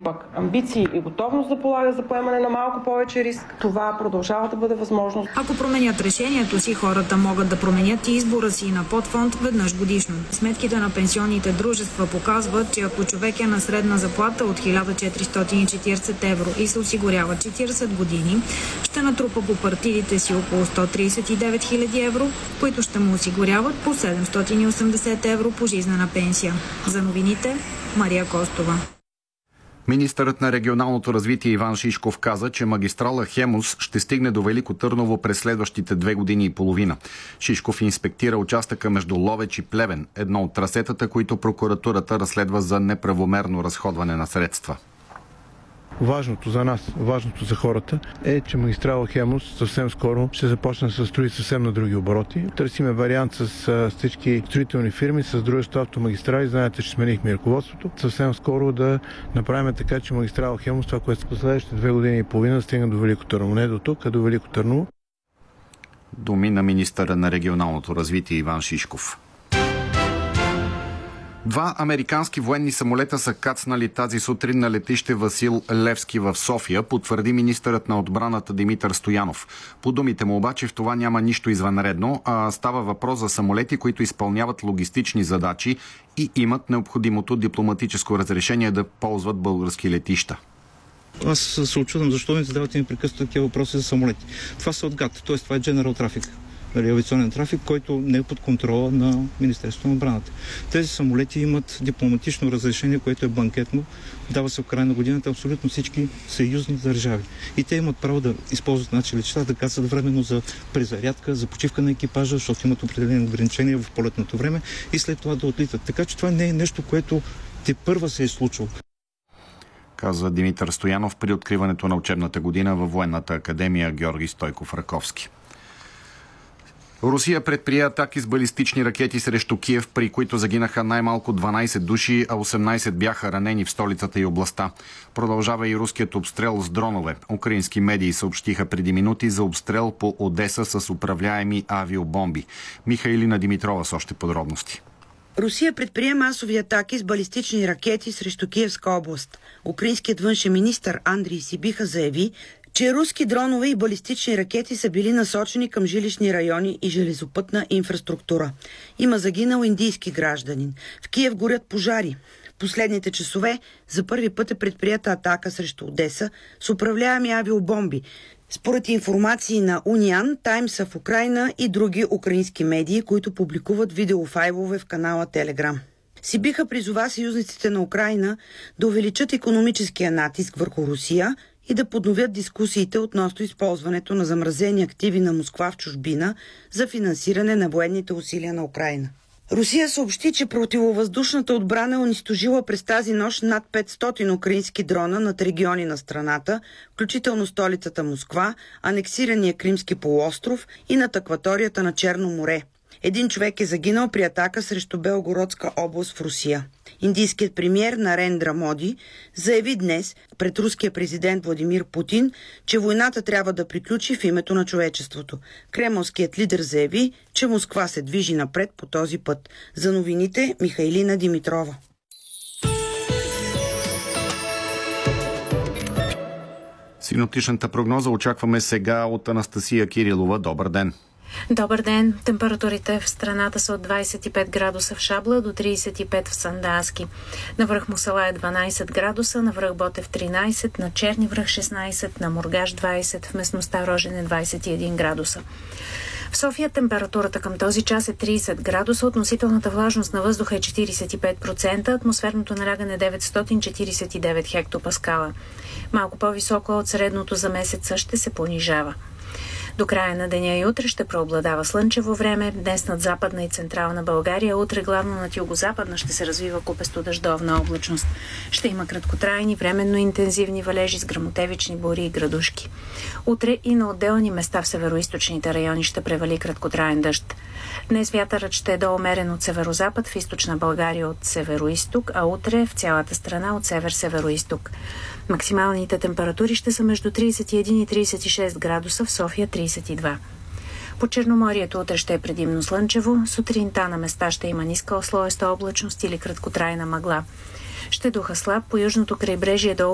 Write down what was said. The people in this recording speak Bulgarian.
пък амбиции и готовност да полага за поемане на малко повече риск, това продължава да бъде възможно. Ако променят решението си, хората могат да променят и избора си на подфонд веднъж годишно. Сметките на пенсионните дружества показват, че ако човек е на средна заплата от 1440 евро и се осигурява 40 години, ще натрупа по партидите си около 139 000 евро, които ще му осигуряват по 780 евро пожизнена пенсия. За новините, Мария Костова. Министърът на регионалното развитие Иван Шишков каза, че магистрала Хемус ще стигне до Велико Търново през следващите 2 години и половина. Шишков инспектира участъка между Ловеч и Плевен, едно от трасетата, които прокуратурата разследва за неправомерно разходване на средства. Важното за нас, важното за хората е, че магистрала Хемус съвсем скоро ще започне да се строи съвсем на други обороти. Търсиме вариант с всички строителни фирми, с дружество Автомагистрали. Знаете, че сменихме ръководството. Съвсем скоро да направим така, че магистрала Хемус, това, което в следващите 2 години и половина, стигне до Велико Търново. Не до тук, а до Велико Търново. Думи на министъра на регионалното развитие Иван Шишков. 2 американски военни самолета са кацнали тази сутрин на летище Васил Левски в София, потвърди министърът на отбраната Димитър Стоянов. По думите му обаче в това няма нищо извънредно, а става въпрос за самолети, които изпълняват логистични задачи и имат необходимото дипломатическо разрешение да ползват български летища. Аз се очудвам защо ми задавате непрекъснато такива въпроси за самолети. Това са от ГАТ, т.е. това е General Traffic. Авиационен трафик, който не е под контрола на Министерството на отбраната. Тези самолети имат дипломатично разрешение, което е банкетно. Дава се в края на годината абсолютно всички съюзни държави. И те имат право да използват наши летища, да кацат временно за презарядка, за почивка на екипажа, защото имат определени ограничения в полетното време и след това да отлитат. Така че това не е нещо, което тепърва се е случило. Каза Димитър Стоянов при откриването на учебната година във Военната академия Георги Стойков Раковски. Русия предприе атаки с балистични ракети срещу Киев, при които загинаха най-малко 12 души, а 18 бяха ранени в столицата и областта. Продължава и руският обстрел с дронове. Украински медии съобщиха преди минути за обстрел по Одеса с управляеми авиобомби. Михайлина Димитрова с още подробности. Русия предприе масови атаки с балистични ракети срещу Киевска област. Украинският външен министър Андрий Сибиха заяви, че руски дронове и балистични ракети са били насочени към жилищни райони и железопътна инфраструктура. Има загинал индийски гражданин. В Киев горят пожари. В последните часове за първи път е предприята атака срещу Одеса с управляеми авиобомби. Според информации на Униан, Таймса в Украйна и други украински медии, които публикуват видеофайлове в канала Телеграм. Сибиха призова съюзниците на Украйна да увеличат икономическия натиск върху Русия и да подновят дискусиите относно използването на замразени активи на Москва в чужбина за финансиране на военните усилия на Украйна. Русия съобщи, че противовъздушната отбрана е унищожила през тази нощ над 500 украински дрона над региони на страната, включително столицата Москва, анексирания Кримски полуостров и над акваторията на Черно море. 1 човек е загинал при атака срещу Белгородска област в Русия. Индийският премиер Нарендра Моди заяви днес пред руския президент Владимир Путин, че войната трябва да приключи в името на човечеството. Кремълският лидер заяви, че Москва се движи напред по този път. За новините Михайлина Димитрова. Синоптичната прогноза очакваме сега от Анастасия Кирилова. Добър ден! Добър ден! Температурите в страната са от 25 градуса в Шабла до 35 в Сандански. На връх Мусала е 12 градуса, на връх Ботев 13, на Черни връх 16, на Мургаш 20, в местността Рожене 21 градуса. В София температурата към този час е 30 градуса, относителната влажност на въздуха е 45%, атмосферното налягане 949 хектопаскала. Малко по-високо от средното за месеца ще се понижава. До края на деня и утре ще преобладава слънчево време. Днес над Западна и Централна България, утре главно над Югозападна ще се развива купесто-дъждовна облачност. Ще има краткотрайни, временно интензивни валежи с гръмотевични бури и градушки. Утре и на отделни места в североизточните райони ще превали краткотраен дъжд. Днес вятърът ще е доумерен от северозапад, в източна България от североизток, а утре в цялата страна от север-североизток. Максималните температури ще са между 31 и 36 градуса, в София 32. По Черноморието утре ще е предимно слънчево, сутринта на места ще има ниска слоеста облачност или краткотрайна мъгла. Ще духа слаб, по южното крайбрежие до